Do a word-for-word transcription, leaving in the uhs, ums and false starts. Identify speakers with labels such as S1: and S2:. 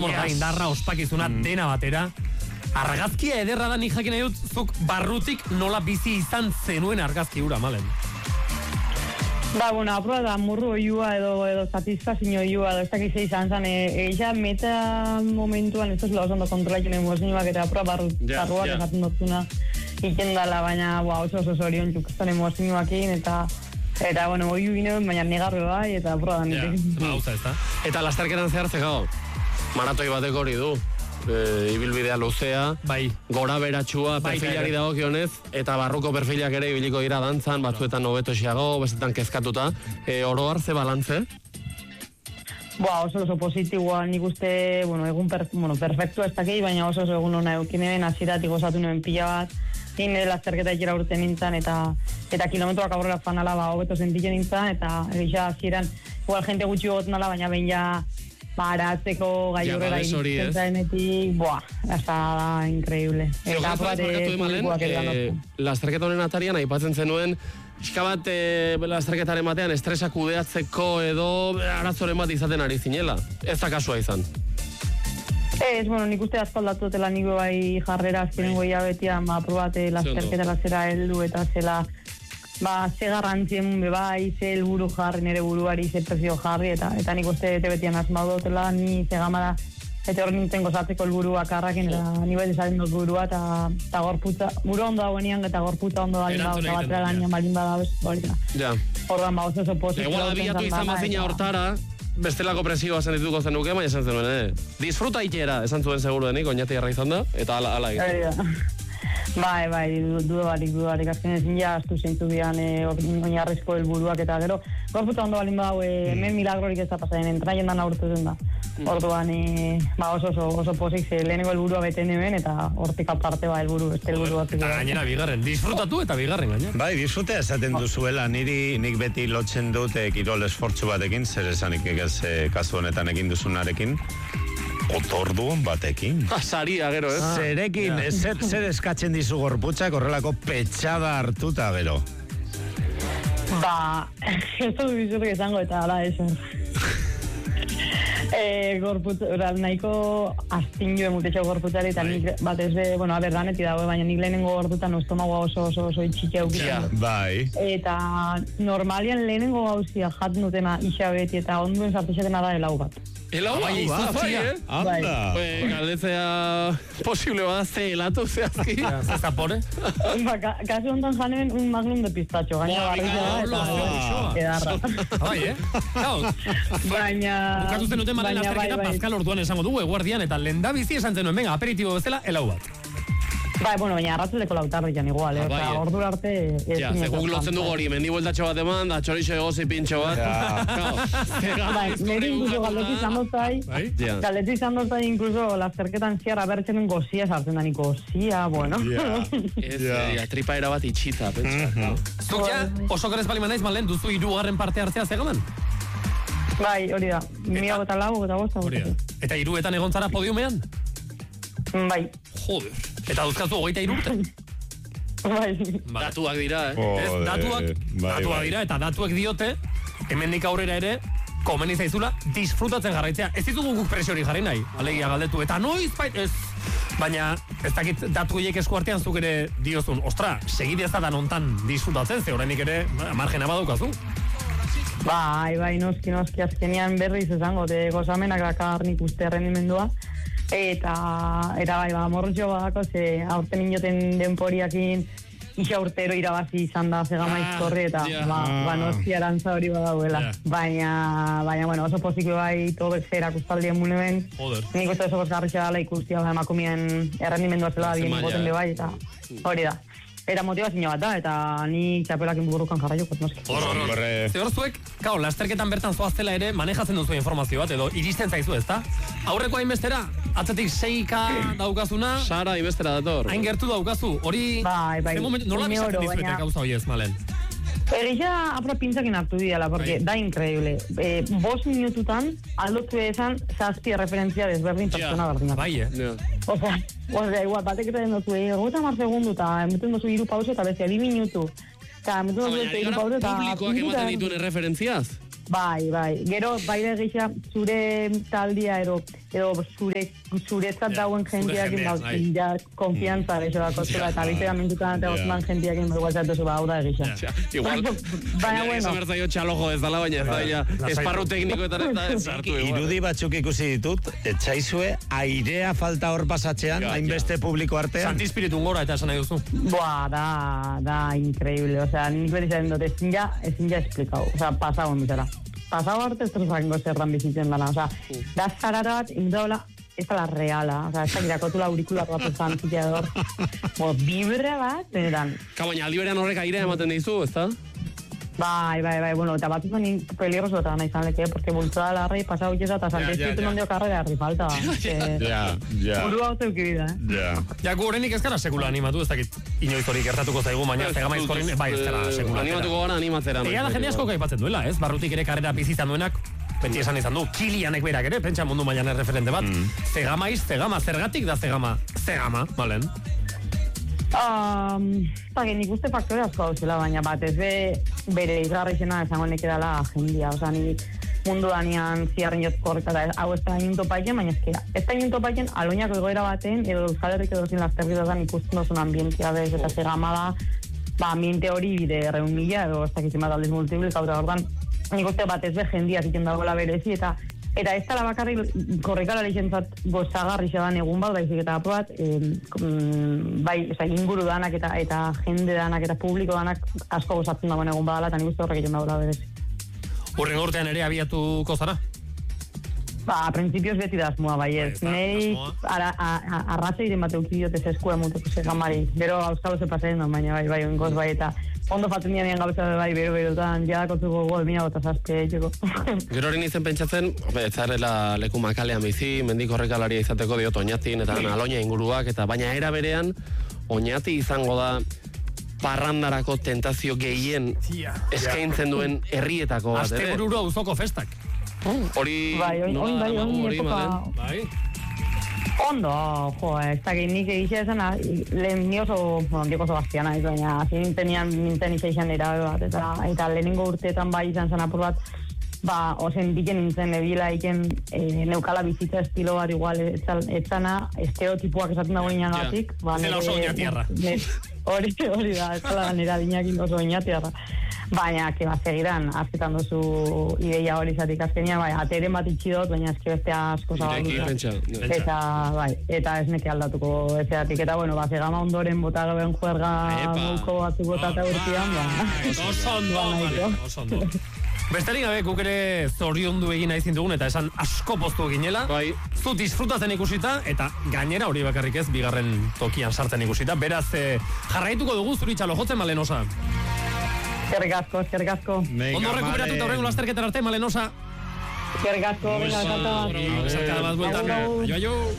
S1: morra indarra, ospakizuna, mm. dena batera. Argazkia ederra da, nik jakin nahi dut, zuk barrutik nola bizi izan zenuen argazki hura, Malen.
S2: Ba, bueno, aproba da, murru oiua edo, edo satisfazio oiua, edo ez dakize izan zen, ega e, meta momentuan, ez duzula oso ondo kontrolatzen emo zinuak, eta aproba barruak yeah, yeah. esaten dutuna iken dala, baina ba, oso oso zorion txukaztan emo zinuakin, eta eta, bueno, oiu ginen, baina negarro bai, eta aproba da nire.
S3: Ja, hauza ez da. Eta lasterkeran zehar zegao, maratoi bateko hori du. E, ibilbidea luzea,
S1: bai.
S3: Gora beratxua, bai, perfilari bai, dagokionez, eta barruko perfilak ere ibiliko dira dantzan, batzuetan hobeto xiago, bestetan kezkatuta. E, oro hartze balantze?
S2: Boa, oso oso positiboa, nik uste, bueno, egun per, bueno, perfectu ez dakei, baina oso oso egun hona eukinen, aziratik osatu nuen pila bat, egin ere lasterketa ikera urte nintzen, eta eta kilometroak aurrera fanala, ba, hobeto sentitzen nintzen, eta egisa aziran, igual jente gutxi gotzen ala, baina behin ja, baratzeko gailurrera
S3: iristen
S2: zaenetik, buah, hasta da, increíble.
S3: Eta aparte, eh, lasterketa honen atarian, aipatzen zenuen, pixka bat, eh, lasterketaren batean, estresa kudeatzeko edo arazoren bat izaten ari zinela. Ez da kasua izan.
S2: Ez, bueno, nik uste asko aldatu dutela niko bai jarrera azkenengo hilabetian, ba, probate lasterketara zera heldu eta zela, ba, ze garrantzien bebai, ze helburu jarri nire buruari, ze prezio jarri, eta eta nik uste tebetian asmau dutela, ni ze gamara, eta hor nintzen gozatzeko helburu bakarrakin, eta ni bai desaten dut burua, eta gorputza, buru ondo dagoenean, eta gorputza ondo balin bada, eta batera gainean balin bada, hori da. Horban, ba, oso oso posizio.
S3: Egola abiatu izan bazina hortara, bestelako presioa zen dituko zenuke, baina esan zenuen, eh? Disfruta ikera, esan zuen seguru denik, oinati jarra izan da, eta ala, ala egiten.
S2: Bai, bai, dudo barik, dudo barik, azken ezin ja, astu zeintu bian e, oinarrizko helburuak eta gero, gorputa ondo balin bau, e, hemen mm. milagrorik ez da pasaden, entraien dan aurtu zen da. Mm. Orduan, e, ba, oso, oso, oso posik, ze lehenengo helburua beten hemen, eta hortik aparte, ba, helburu, beste helburu bat.
S1: Eta gainera bigarren, disfrutatu eta bigarren gainera.
S4: Bai, disfrutea esaten duzuela, niri nik beti lotzen dut e, kirol esfortzu batekin, zer esanik egez e, kasu honetan egin duzunarekin. Otorduan batekin.
S3: Saria, gero, ez?
S4: Ah, Zerekin, ja. zer, zer eskatzen dizu gorputzak horrelako petxada hartuta, gero?
S2: Ba, ez dut bizurrik esango eta ala esan. e, gorputz, oral, nahiko astin joe mutetxo gorputzari eta nik bat ez be, bueno, a ber, daneti dago, baina nik lehenengo gortutan estomagoa oso oso oso itxike aukitzen.
S4: Ja, bai.
S2: Eta normalian lehenengo gauzia jat nutena isabeti eta onduen zartexetena da helau bat.
S3: Helau bat, bai, eh?
S4: Anda.
S3: Galdetzea posible bada ze helatu zehazki.
S1: Ez da pore?
S2: Ba, kasu honetan janen un magnum de pistacho. Gaina barriza da, eta edarra.
S1: Bai, eh?
S2: Baina...
S1: Bukatu zen duten malen lasterketa Pascal orduan esango dugu, eguardian, eta lenda bizi esan zenuen, venga, aperitibo bezala, helau bat.
S2: Bai, bueno, baina arratzuleko lautarrikan igual, eh? Eta ordu arte...
S3: Ja, ze guk lotzen dugu hori, mendi bueltatxo bat eman, da txorixo egozi pintxo bat.
S2: Bai, nire inkluso galdeti izan dozai, galdeti izan dozai inkluso lasterketan ziarra bertzen gozia sartzen dani, gozia, bueno.
S3: Ez, tripa erabat itxita, pentsa.
S1: Zuk ja, oso gerez bali manaiz, malen, duzu hirugarren parte hartzea zegoen?
S2: Bai, hori da, mila eta lau, eta bosta.
S1: Eta hiruetan egon zara podiumean?
S2: Bai.
S1: Joder. Eta duzkazu hogeita irurte?
S2: Bai.
S3: Datuak dira, eh?
S1: Ez, datuak, datuak dira, eta datuak diote, hemendik aurrera ere, komeni zaizula, disfrutatzen jarraitzea. Ez ditugu guk presiori jarri nahi, alegia galdetu. Eta noiz, bait, ez, baina, ez dakit datu hiek esku artean zuk ere diozun, ostra, segide ez da ontan disfrutatzen, ze horrenik ere margena badukazu.
S2: Bai, bai, noski, noski, azkenian berriz esango, te gozamenak dakar nik uste rendimendua. Eta, era bai, ba, morrotxo badako, ze aurten inoten denporiakin isa urtero irabazi izan da zegama izkorri, eta
S3: yeah.
S2: ba, ba noski arantza hori badauela. Yeah. Baina, baina, bueno, oso poziko bai, tobek zera kustaldien muneben. Nik uste oso gozgarritxa dala ikustia, ba, emakumien errendimendua zela, bien boten de bai, eta hori da. Eta motivazio bat da, eta ni txapelakin burukan jarraioko, noski.
S1: Horre, ze hor zuek, kao, lasterketan bertan zoaztela ere manejatzen duzu informazio bat, edo iristen zaizu ez da? Aurreko hainbestera, atzetik seika daukazuna...
S3: Sara hainbestera dator.
S1: Hain gertu daukazu, hori...
S2: Bai, bai,
S1: nola bizatzen dizuetek gauza hori ez, Malen?
S2: Egia apra pintzakin hartu diala, porque da increíble. Eh, bos minututan, aldotu ezan, zazpi referentzia desberdin pertsona berdina.
S1: Bai, eh?
S2: Oza, oza, igual, batek eta den duzu, gota mar segundu, eta emeten duzu iru pauso, eta bezia, bi minutu. Eta emeten duzu iru pauso, eta...
S3: Publikoak ematen dituen referentziaz?
S2: Bai, bai. Gero, baire gisa, zure taldia ero edo zure, zuretzat dauen jendeakin, ja, konfiantza, eso da, kostela, eta bitera mintutan eta gozman jendeakin, igual zatu ba, hau da egisa.
S3: Igual, jendeak izan bertzaio txalojo ez dala, baina ez da, esparru teknikoetan ez sartu.
S4: Irudi batzuk ikusi ditut, etxaizue, airea falta hor pasatzean, hainbeste publiko artean.
S1: Santi Espiritu gora eta esan nahi duzu.
S2: Buah, da, da, increíble, o sea, nik beri zaren dut, ezin ja, ezin ja esplikau, o sea, pasau mitera. Pasau arte ez truzango zerran bizitzen dana, o sea, da zarara bat, indaula, ez da la reala, o sea, ez da girakotu la aurikular bat ezan ziteador, bo, vibra bat, eran.
S3: Ka, baina aldi berean horrek airea ematen dizu, ez da?
S2: Bai, bai, bai, bueno, eta bat izan peligroso eta nahi izan leke, porque bultzada la rei, pasau itxeza, eta Santi Espiritu non dio karrera harri falta.
S4: Ja, ja.
S2: Buru hau zeuki bida, eh?
S4: Ja.
S1: Ja, gu horrenik ez gara sekula animatu, ez dakit inoiz hori gertatuko zaigu, baina ez tegama izkorin, bai, ez gara sekula.
S3: Animatuko gara animatzera.
S1: Egia da jende asko gaipatzen duela, ez? Barrutik ere karrera bizizan duenak, beti esan izan du, Kilianek berak ere, pentsa mundu mailan erreferente bat. Zegama iz, zegama, zergatik da zegama, zegama, balen?
S2: Um, Zagin, nik uste faktore asko hau zela, baina bat ez be, bere izgarra izena esango nek edala jendia, oza, nik mundu danean ziarren jotko horreta da, hau ez da inun topaien, baina ezkera. Ez da inun topaien, aloinak egoera baten, edo Euskal Herrik edo zin lasterri da ikusten dozun ambientia bez, eta zegama da, ba, ambiente hori bide reun mila, edo ez dakitzen bat aldiz multiplika, eta ordan, nik uste bat ez be jendia ziken dagoela berezi, eta Eta ez tala bakarri korrekala lehentzat gozagarri xedan egun bat, baizik eta apuat, eh, bai, oza, inguru danak eta eta jende danak eta publiko danak asko gozatzen dagoen egun badala, eta nik uste horrek egin dagoela berezi.
S1: Urren urtean ere abiatuko zara?
S2: Ba, a principios beti da asmoa, bai ez. Nei, arratza iren bat eukidiote zeskua muteko segamari. Gero auskalo ze pasean, baina bai, bai, ongoz bai, eta ondo fatzen dian egan gabeza bai, bero, berotan, jadakotzuko gol, mina gota zazpia etxeko.
S3: Gero hori nintzen pentsatzen, ez zarela leku makalean bizi, mendik horrekalaria izateko diot oñatin, eta aloina inguruak, eta baina era berean, oñati izango da parrandarako tentazio gehien eskaintzen duen herrietako bat, ere?
S1: Aste bururo auzoko festak.
S3: Hori...
S2: Bai, oin, bai, oin, epoka...
S1: Bai.
S2: Ondo, jo, ez dakit nik egitea esan, lehen ni oso, bueno, nik oso bastiana, ez baina, hasi nintenian, ninten izan erabe bat, eta, eta lehenengo urteetan bai izan zen apur bat, ba, ozen diken nintzen ebila iken e, neukala bizitza estilo bat igual, etzana, estereotipuak esaten dago inan gatik.
S1: Bai, zela oso oinatiarra.
S2: Hori, hori da, ez da nera dinakin oso oinatiarra. Baina, que bat segiran, azketan dozu ideia hori zatik azkenia, bai, ateren bat itxidot, baina eski beste asko zabalduta. Eta, bai, eta ez neke aldatuko ezeatik, eta bueno, ba, segama ondoren bota gaben juerga gauko batzuk bota eta urtean, ba.
S1: Oso ondo, oso ondo. Besterik gabe, guk ere zoriondu egin nahi zintugun, eta esan asko poztu eginela.
S3: Bai.
S1: Zu disfrutatzen ikusita, eta gainera hori bakarrik ez, bigarren tokian sartzen ikusita. Beraz, eh, jarraituko dugu zuri txalo jotzen, Malenosa.
S2: Eskerrik asko, eskerrik asko.
S1: Ondo rekuperatu eta horrengo lasterketan arte, Malenosa.
S2: Eskerrik asko, venga, kanta.
S1: Eskerrik asko,